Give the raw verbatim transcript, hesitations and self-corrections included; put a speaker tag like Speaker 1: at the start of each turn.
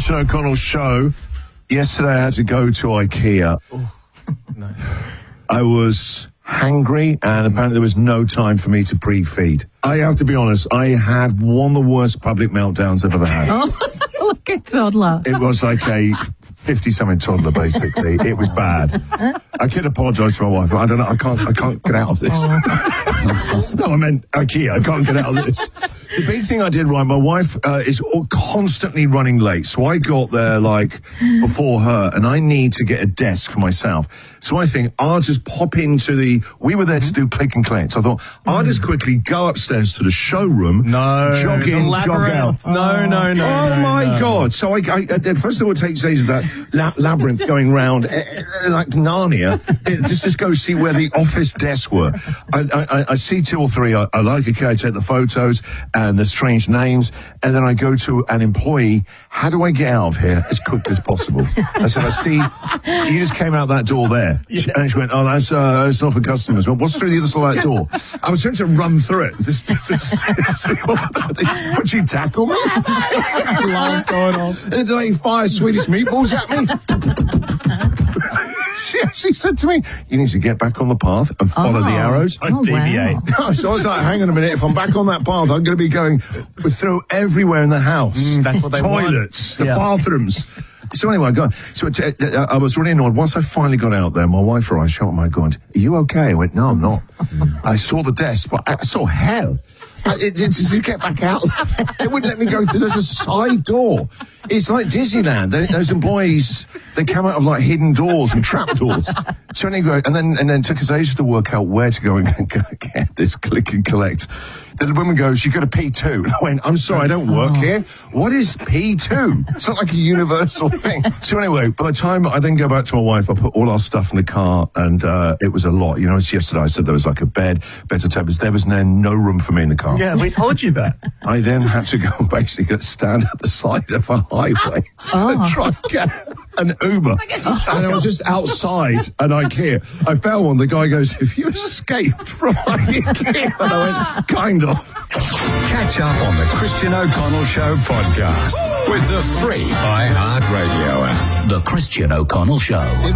Speaker 1: Christian O'Connell show. Yesterday I had to go to IKEA.
Speaker 2: Oh, no.
Speaker 1: I was hangry, and apparently there was no time for me to pre-feed. I have to be honest, I had one of the worst public meltdowns I've ever had.
Speaker 3: Oh, like a toddler.
Speaker 1: It was like a fifty-something toddler, basically. It was bad. I could apologise to my wife, but I don't know. I can't. I can't get out of this. Oh. No, I meant IKEA. I can't get out of this. The big thing I did right. My wife uh, is all constantly running late, so I got there like before her, and I need to get a desk for myself. So I think I'll just pop into the. We were there to do click and collect. So I thought I'll just quickly go upstairs to the showroom.
Speaker 2: No,
Speaker 1: jog in, jog out.
Speaker 2: No, no, no.
Speaker 1: Oh
Speaker 2: no,
Speaker 1: my
Speaker 2: no.
Speaker 1: God! So I, I at first of all, it takes ages that la- labyrinth going round uh, uh, like Narnia. It, just just go see where the office desks were. I, I, I see two or three. I, I like okay. I take the photos and the strange names, and then I go to an employee. How do I get out of here as quickly as possible? I said, I see. You just came out that door there, yeah. And she went, "Oh, that's uh, that's not for customers." Well, what's through the other side of that door? I was trying to run through it. Just, just, just, would you tackle me?
Speaker 2: Lines going on.
Speaker 1: Did they fire Swedish meatballs at me? she, she said to me, "You need to get back on the path and follow
Speaker 3: oh.
Speaker 1: the arrows."
Speaker 3: Oh,
Speaker 2: deviate.
Speaker 3: wow.
Speaker 1: So I was like, hang on a minute, if I'm back on that path, I'm going to be going through everywhere in the house.
Speaker 2: Mm, that's what they
Speaker 1: Toilets,
Speaker 2: want.
Speaker 1: the
Speaker 2: Yeah.
Speaker 1: bathrooms. So anyway, I got, so it, uh, I was really annoyed. Once I finally got out there, my wife arrived. She went, "Oh my God, are you okay?" I went, "No, I'm not." I saw the desk, but I saw hell. I, it, it, to get back out, it wouldn't let me go through. There's a side door. It's like Disneyland. They, those employees, they come out of like hidden doors and trap doors. So anyway, and then and then it took us ages to work out where to go and get this click and collect. Then the woman goes, "You go to P two." And I went, "I'm sorry, I don't work oh. here. What is P two? It's not like a universal thing." So anyway, by the time I then go back to my wife, I put all our stuff in the car, and uh, it was a lot. You know, it's yesterday I said there was like a bed, bed to tables. There was now no room for me in the car.
Speaker 2: Yeah, we told you that.
Speaker 1: I then had to go and basically stand at the side of a highway oh. and try and get an Uber. And I was just outside an IKEA. I found one. The guy goes, "Have you escaped from IKEA?" And I went, "Kind of."
Speaker 4: Catch up on the Christian O'Connell Show podcast with the free iHeartRadio app.
Speaker 5: The Christian O'Connell Show.